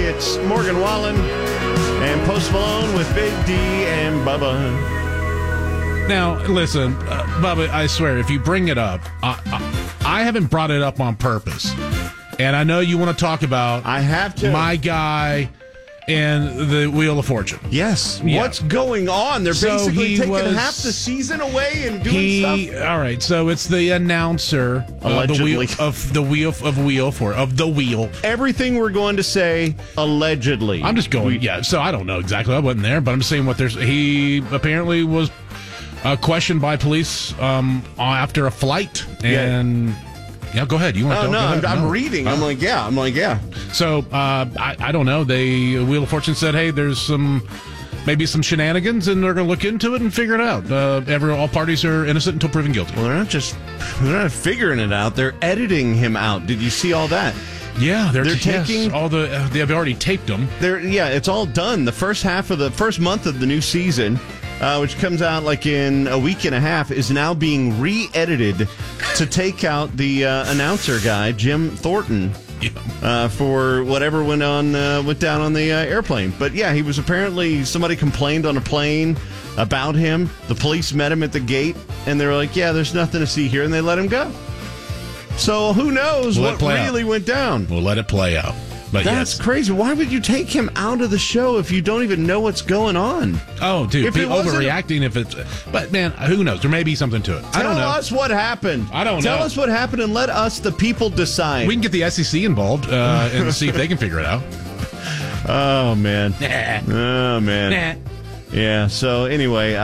It's Morgan Wallen and Post Malone with Big D and Bubba. Now, listen, Bubba, I swear, if you bring it up, I haven't brought it up on purpose. And I know you want to talk about I have to. my guy and the Wheel of Fortune. Yes. Yeah. What's going on? They're So basically he taking was- half the season away and doing stuff. All right, so it's the announcer Allegedly. of the Wheel. Everything we're going to say, allegedly. I'm just going, so I don't know exactly. I wasn't there, but I'm saying he apparently was questioned by police after a flight. And, go ahead. You want to Oh, no, I'm No. reading. I'm like, yeah. So, I don't know. Wheel of Fortune said, hey, there's maybe some shenanigans, and they're going to look into it and figure it out. All parties are innocent until proven guilty. Well, they're not figuring it out. They're editing him out. Did you see all that? Yeah, they're taking all the. They've already taped them. It's all done. The first month of the new season, which comes out like in a week and a half, is now being re-edited to take out the announcer guy, Jim Thornton, for whatever went down on the airplane. But yeah, he was apparently, somebody complained on a plane about him. The police met him at the gate, and they were like, "Yeah, there's nothing to see here," and they let him go. So who knows what really went down? We'll let it play out. But that's crazy. Why would you take him out of the show if you don't even know what's going on? Oh, dude, be overreacting if it's... But, man, who knows? There may be something to it. I don't know. Tell us what happened. I don't know. Tell us what happened and let us, the people, decide. We can get the SEC involved and see if they can figure it out. Oh, man. Oh, man. Nah. Yeah, so anyway,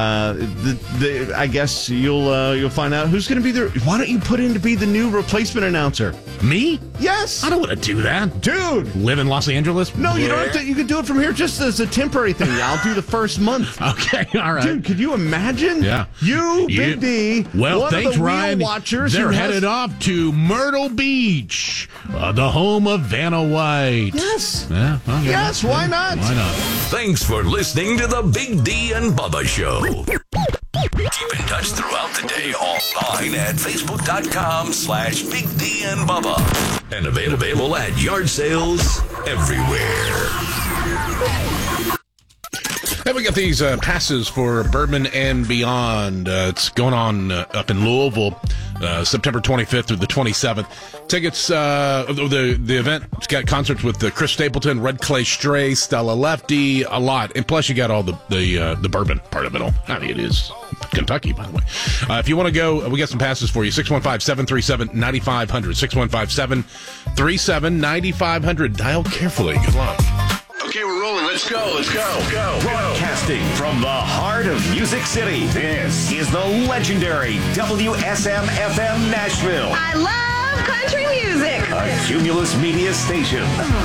I guess you'll find out who's going to be there. Why don't you put in to be the new replacement announcer? Me? Yes. I don't want to do that. Dude. Live in Los Angeles? No, you don't have to. You can do it from here just as a temporary thing. I'll do the first month. Okay, all right. Dude, could you imagine? Yeah. You, Big D, well, one thanks, of the Ryan. Wheel Watchers. They're headed off to Myrtle Beach, the home of Vanna White. Yes. Yeah, okay. Yes, why not? Why not? Thanks for listening to the Big D and Bubba Show. Keep in touch throughout the day online at Facebook.com/Big D and Bubba. And available at yard sales everywhere. Hey, we got these passes for Bourbon and Beyond. It's going on up in Louisville, September 25th through the 27th. Tickets, the event, it's got concerts with Chris Stapleton, Red Clay Stray, Stella Lefty, a lot. And plus you got all the bourbon part of it all. I mean, it is Kentucky, by the way. If you want to go, we got some passes for you. 615-737-9500. 615-737-9500. Dial carefully. Good luck. Okay, we're rolling. Let's go. Broadcasting from the heart of Music City, this is the legendary WSM-FM Nashville. I love country music. A Cumulus Media station.